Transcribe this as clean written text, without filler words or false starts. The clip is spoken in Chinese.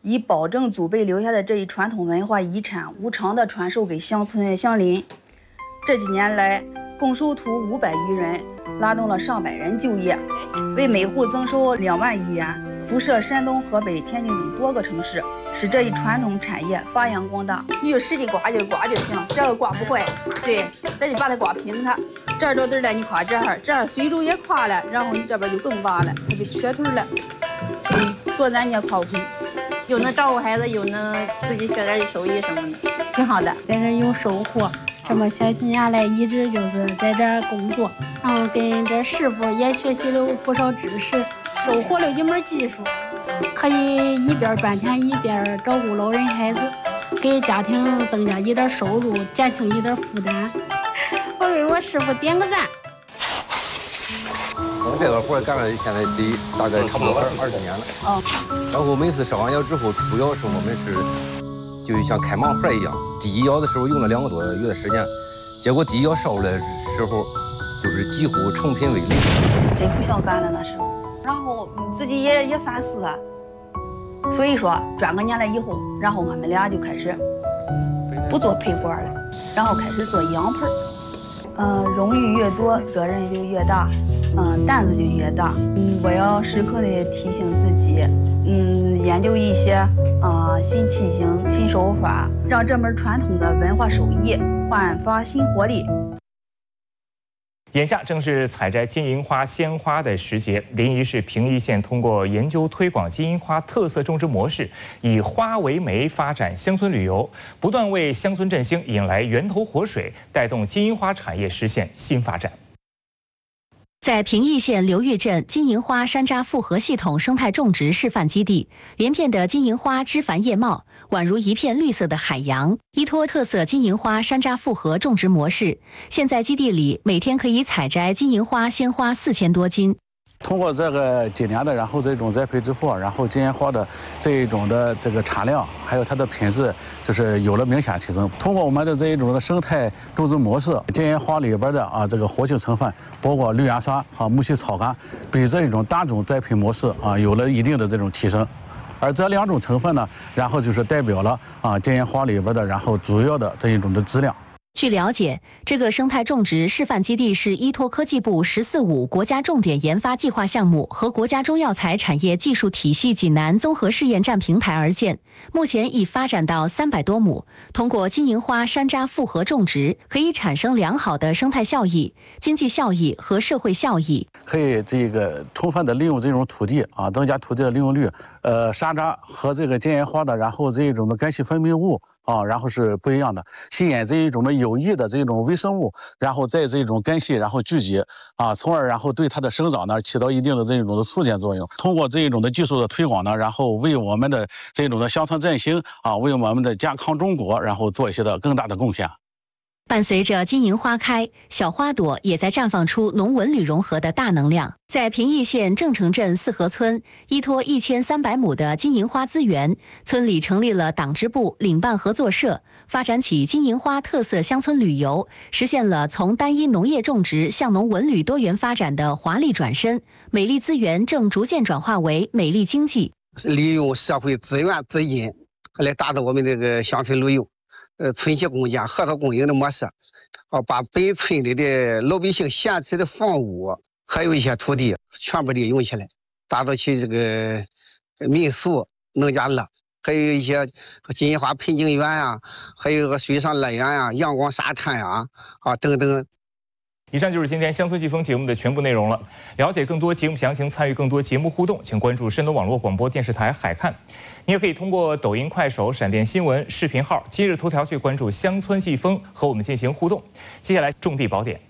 以保证祖辈留下的这一传统文化遗产无偿的传授给乡村乡邻。这几年来，共收徒500余人，拉动了上百人就业，为每户增收2万余元，辐射山东、河北、天津等多个城市，使这一传统产业发扬光大。你就使劲刮就行，这个刮不坏，对，咱就把它刮平它。这儿着地了，你夸这儿水柱也夸了，然后你这边就更挖了，它就缺腿了。多咱也夸不平。 又能照顾孩子，又能自己学点手艺什么的，挺好的。 在这有收获，这么些年来一直就是在这儿工作，然后跟这师傅也学习了不少知识，收获了一门技术，可以一边赚钱一边照顾老人孩子，给家庭增加一点收入，减轻一点负担。我给我师傅点个赞。 我们这个活干了现在大概差不多20年了。然后每次烧完窑之后，出窑时候我们是就像开盲盒一样，第一窑的时候用了2个多月的时间，结果第一窑烧出来的时候，就是几乎成品为零。 真不想干了那时候，然后自己也反思啊。所以说转个年来以后，然后俺们俩就开始不做配管了，然后开始做羊盆。荣誉越多，责任就越大，担子就越大。我要时刻的提醒自己，研究一些新器型、新手法，让这门传统的文化手艺焕发新活力。 眼下正是采摘金银花鲜花的时节，临沂市平邑县通过研究推广金银花特色种植模式，以花为媒发展乡村旅游，不断为乡村振兴引来源头活水，带动金银花产业实现新发展。 在平邑县刘峪镇金银花山楂复合系统生态种植示范基地，连片的金银花枝繁叶茂，宛如一片绿色的海洋。依托特色金银花山楂复合种植模式，现在基地里每天可以采摘金银花鲜花4000多斤。 通过这个几年的，然后这种栽培之后，然后金银花的这一种的这个产量，还有它的品质，就是有了明显提升。通过我们的这一种的生态种植模式，金银花里边的这个活性成分，包括绿芽沙木犀草苷，比这一种单种栽培模式有了一定的这种提升。而这2种成分呢，然后就是代表了金银花里边的，然后主要的这一种的质量。 据了解，这个生态种植示范基地是依托科技部“14-5”国家重点研发计划项目和国家中药材产业技术体系济南综合试验站平台而建，目前已发展到300多亩。通过金银花山楂复合种植，可以产生良好的生态效益、经济效益和社会效益。 可以这个充分的利用这种土地增加土地的利用率。山楂和这个金银花的，然后这一种的干细分泌物然后是不一样的，吸引这一种的有益的这种微生物，然后在这种根系然后聚集从而然后对它的生长呢起到一定的这一种的促进作用。通过这一种的技术的推广呢，然后为我们的这种的乡村振兴为我们的健康中国然后做一些的更大的贡献。 伴随着金银花开，小花朵也在绽放出农文旅融合的大能量。在平邑县正城镇四河村，依托1300亩的金银花资源，村里成立了党支部领办合作社，发展起金银花特色乡村旅游，实现了从单一农业种植向农文旅多元发展的华丽转身。美丽资源正逐渐转化为美丽经济， 利用社会资源资金来达到我们这个乡村旅游。村协共建、合作共赢的模式，把本村里的老百姓闲置的房屋，还有一些土地，全部利用起来，打造起这个民宿、农家乐，还有一些金银花盆景园还有个水上乐园阳光沙滩等等。 以上就是今天乡村季风节目的全部内容了。了解更多节目详情，参与更多节目互动，请关注山东网络广播电视台海看。你也可以通过抖音、快手、闪电新闻视频号、今日头条去关注乡村季风，和我们进行互动。接下来种地宝典。